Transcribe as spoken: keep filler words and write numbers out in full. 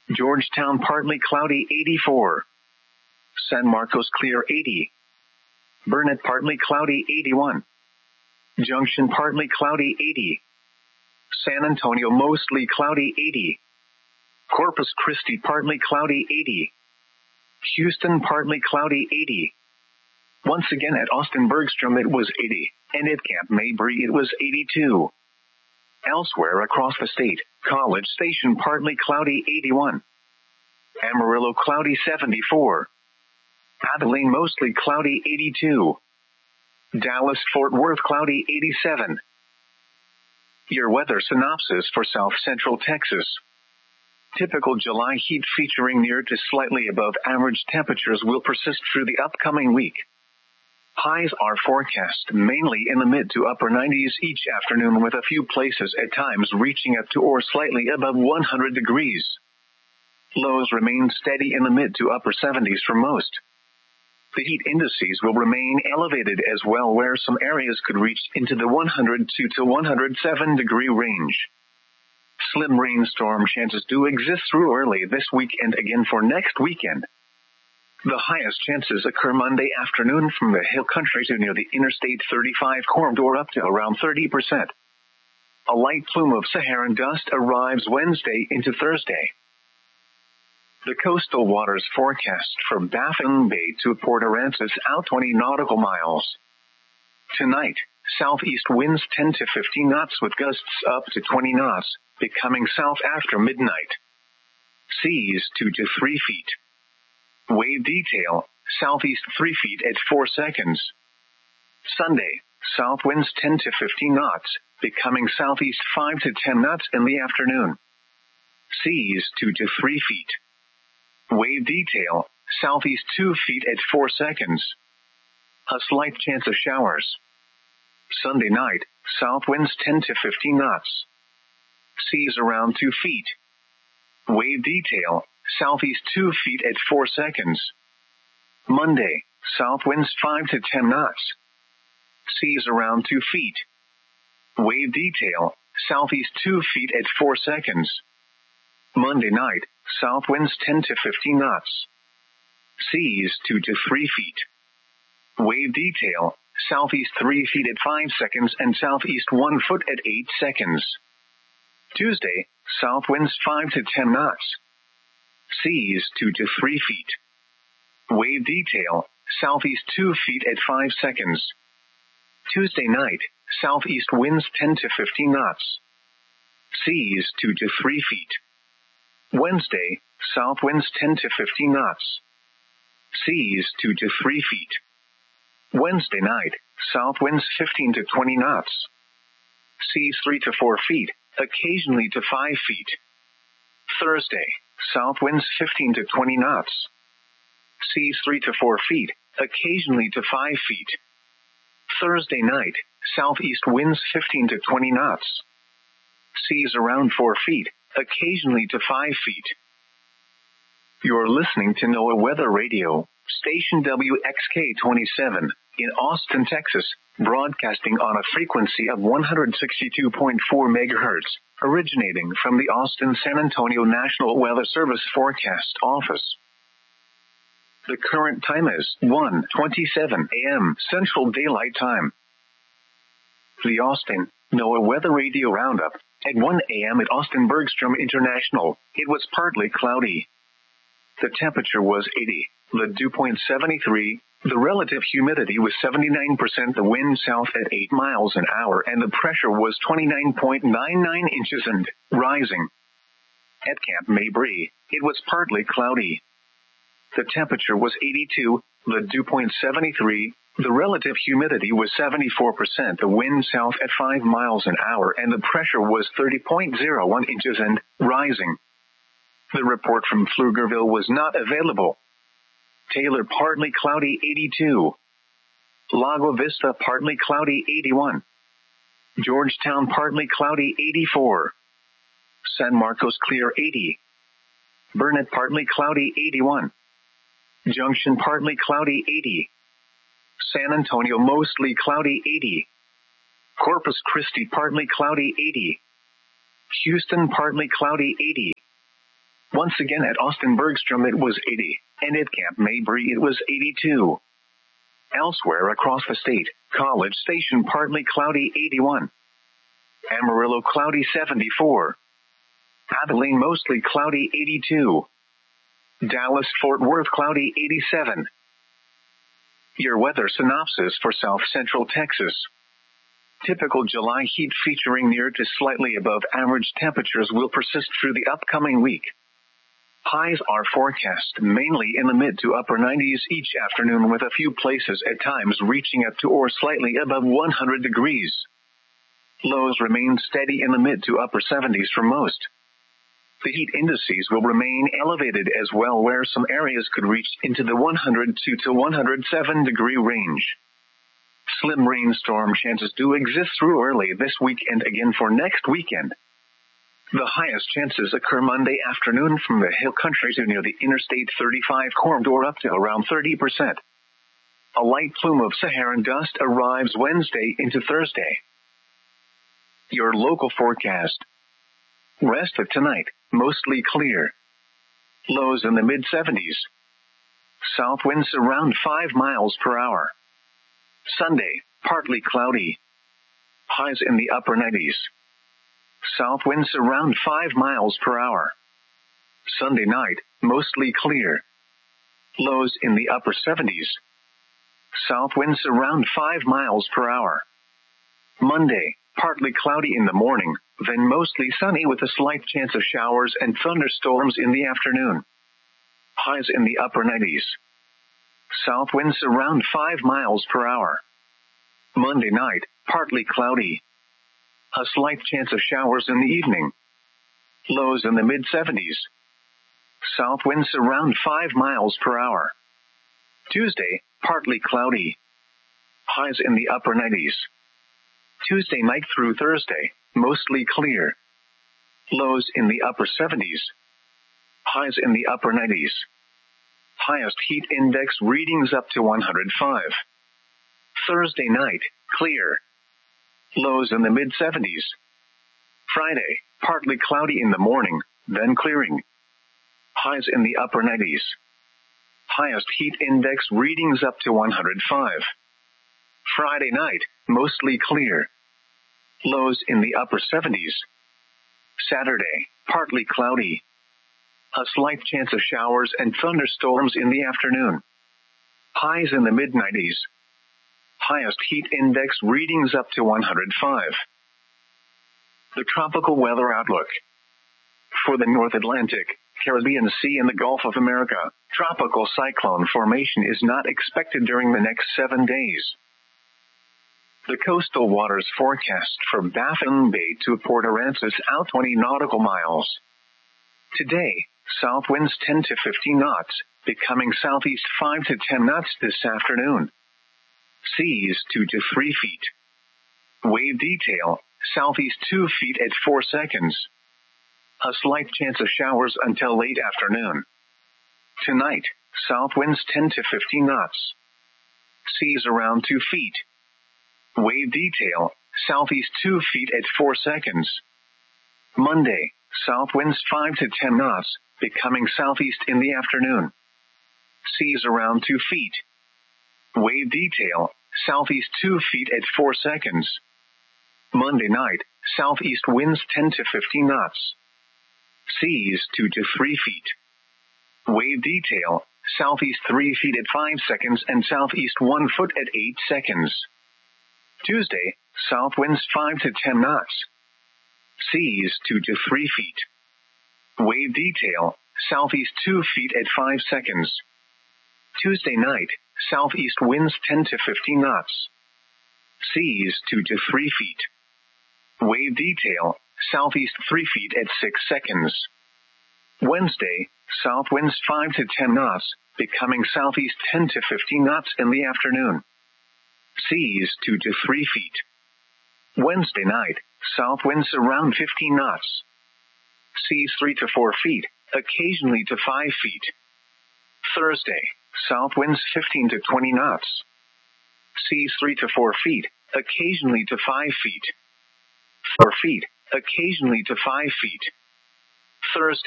Georgetown partly cloudy eighty-four. San Marcos clear eighty. Burnet partly cloudy eighty-one. Junction partly cloudy eighty. San Antonio mostly cloudy eighty. Corpus Christi partly cloudy eighty. Houston partly cloudy eighty. Once again at Austin Bergstrom it was eighty, and at Camp Mabry it was eighty-two. Elsewhere across the state, College Station partly cloudy eighty-one. Amarillo cloudy seventy-four. Abilene mostly cloudy eighty-two. Dallas Fort Worth cloudy eighty-seven. Your weather synopsis for South Central Texas. Typical July heat featuring near to slightly above average temperatures will persist through the upcoming week. Highs are forecast mainly in the mid to upper nineties each afternoon, with a few places at times reaching up to or slightly above one hundred degrees. Lows remain steady in the mid to upper seventies for most. The heat indices will remain elevated as well, where some areas could reach into the one hundred two to one hundred seven degree range. Slim rainstorm chances do exist through early this week and again for next weekend. The highest chances occur Monday afternoon from the hill country to near the Interstate thirty-five corridor up to around thirty percent. A light plume of Saharan dust arrives Wednesday into Thursday. The coastal waters forecast from Baffin Bay to Port Aransas out twenty nautical miles. Tonight, southeast winds ten to fifteen knots with gusts up to twenty knots, becoming south after midnight. Seas two to three feet. Wave detail, southeast three feet at four seconds. Sunday, south winds ten to fifteen knots, becoming southeast five to ten knots in the afternoon. Seas two to three feet. Wave detail, southeast two feet at four seconds. A slight chance of showers. Sunday night, south winds ten to fifteen knots. Seas around two feet. Wave detail, southeast two feet at four seconds. Monday, south winds five to ten knots. Seas around two feet. Wave detail, southeast two feet at four seconds. Monday night, south winds ten to fifteen knots. Seas two to three feet. Wave detail, southeast three feet at five seconds and southeast one foot at eight seconds. Tuesday, south winds five to ten knots. Seas two to three feet. Wave detail, southeast two feet at five seconds. Tuesday night, southeast winds ten to fifteen knots. Seas two to three feet. Wednesday, south winds ten to fifteen knots. Seas two to three feet. Wednesday night, south winds fifteen to twenty knots. Seas three to four feet, occasionally to five feet. Thursday, south winds fifteen to twenty knots. Seas three to four feet, occasionally to five feet. Thursday night, southeast winds fifteen to twenty knots. Seas around four feet, occasionally to five feet. You're listening to NOAA Weather Radio, station W X K twenty-seven, in Austin, Texas, broadcasting on a frequency of one hundred sixty-two point four megahertz, originating from the Austin-San Antonio National Weather Service Forecast Office. The current time is one twenty-seven a m Central Daylight Time. The Austin NOAA Weather Radio Roundup. At one a m at Austin Bergstrom International, it was partly cloudy. The temperature was eighty, the dew point seventy-three, the relative humidity was seventy-nine percent, the wind south at eight miles an hour, and the pressure was twenty-nine point nine nine inches and rising. At Camp Mabry, it was partly cloudy. The temperature was eighty-two, the dew point seventy-three, the relative humidity was seventy-four percent, the wind south at five miles an hour, and the pressure was thirty point zero one inches and rising. The report from Pflugerville was not available. Taylor partly cloudy eighty-two. Lago Vista partly cloudy eighty-one. Georgetown partly cloudy eighty-four. San Marcos clear eighty. Burnet partly cloudy eighty-one. Junction partly cloudy eighty. San Antonio mostly cloudy eighty. Corpus Christi partly cloudy eighty. Houston partly cloudy eighty. Once again at Austin Bergstrom it was eighty, and at Camp Mabry it was eighty-two. Elsewhere across the state, College Station partly cloudy eighty-one. Amarillo cloudy seventy-four. Abilene mostly cloudy eighty-two. Dallas-Fort Worth cloudy eighty-seven. Your weather synopsis for South Central Texas. Typical July heat featuring near to slightly above average temperatures will persist through the upcoming week. Highs are forecast mainly in the mid to upper nineties each afternoon, with a few places at times reaching up to or slightly above one hundred degrees. Lows remain steady in the mid to upper seventies for most. The heat indices will remain elevated as well, where some areas could reach into the one hundred two to one hundred seven degree range. Slim rainstorm chances do exist through early this week and again for next weekend. The highest chances occur Monday afternoon from the hill country to near the Interstate thirty-five corridor up to around thirty percent. A light plume of Saharan dust arrives Wednesday into Thursday. Your local forecast. Rest of tonight, mostly clear. Lows in the mid seventies. South winds around five miles per hour. Sunday, partly cloudy. Highs in the upper nineties. South winds around five miles per hour. Sunday night, mostly clear. Lows in the upper seventies. South winds around five miles per hour. Monday, partly cloudy in the morning, then mostly sunny with a slight chance of showers and thunderstorms in the afternoon. Highs in the upper nineties. South winds around five miles per hour. Monday night, partly cloudy. A slight chance of showers in the evening. Lows in the mid seventies. South winds around five miles per hour. Tuesday, partly cloudy. Highs in the upper nineties. Tuesday night through Thursday, mostly clear. Lows in the upper seventies. Highs in the upper nineties. Highest heat index readings up to one hundred five. Thursday night, clear. Lows in the mid seventies. Friday, partly cloudy in the morning, then clearing. Highs in the upper nineties. Highest heat index readings up to one hundred five. Friday night, mostly clear. Lows in the upper seventies. Saturday, partly cloudy. A slight chance of showers and thunderstorms in the afternoon. Highs in the mid nineties. Highest heat index readings up to one hundred five. The tropical weather outlook. For the North Atlantic, Caribbean Sea and the Gulf of America, tropical cyclone formation is not expected during the next seven days. The coastal waters forecast from Baffin Bay to Port Aransas out twenty nautical miles. Today, south winds ten to fifteen knots, becoming southeast five to ten knots this afternoon. Seas two to three feet. Wave detail, southeast two feet at four seconds. A slight chance of showers until late afternoon. Tonight, south winds ten to fifteen knots. Seas around two feet. Wave detail, southeast two feet at four seconds. Monday, south winds five to ten knots, becoming southeast in the afternoon. Seas around two feet. Wave detail, southeast two feet at four seconds. Monday night, southeast winds ten to fifteen knots. Seas two to three feet. Wave detail, southeast three feet at five seconds and southeast one foot at eight seconds. Tuesday, south winds five to ten knots. Seas two to three feet. Wave detail, southeast two feet at five seconds. Tuesday night, southeast winds ten to fifteen knots. Seas two to three feet. Wave detail, southeast three feet at six seconds. Wednesday, south winds five to ten knots, becoming southeast ten to fifteen knots in the afternoon. Seas two to three feet. Wednesday night, south winds around fifteen knots. Seas three to four feet, occasionally to five feet. Thursday, south winds fifteen to twenty knots. Seas three to four feet, occasionally to five feet. four feet, occasionally to five feet. Thursday.